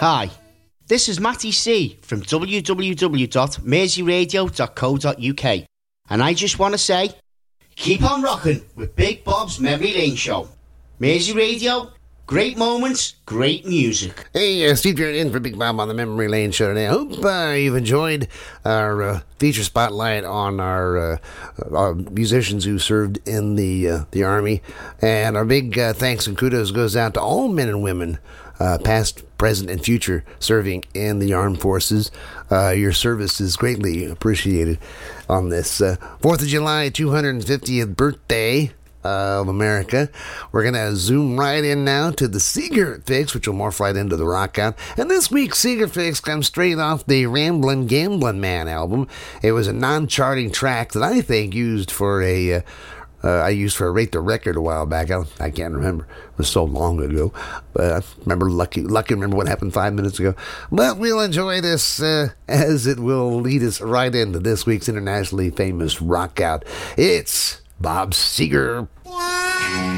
Hi, this is Matty C from www.merseyradio.co.uk, and I just want to say, keep on rocking with Big Bob's Memory Lane Show. Mersey Radio, great moments, great music. Hey, Steve Jarrett in for Big Bob on the Memory Lane Show today. I hope you've enjoyed our feature spotlight on our musicians who served in the Army. And our big thanks and kudos goes out to all men and women, past, present, and future, serving in the armed forces. Your service is greatly appreciated on this 4th of July, 250th birthday of America. We're going to zoom right in now to the Seeger Fix, which will morph right into the rock out. And this week's Seeger Fix comes straight off the Ramblin' Gamblin' Man album. It was a non-charting track that I think used for a Rate the Record a while back. I can't remember. It was so long ago. But I remember lucky remember what happened 5 minutes ago. But we'll enjoy this as it will lead us right into this week's internationally famous rock out. It's Bob Seger.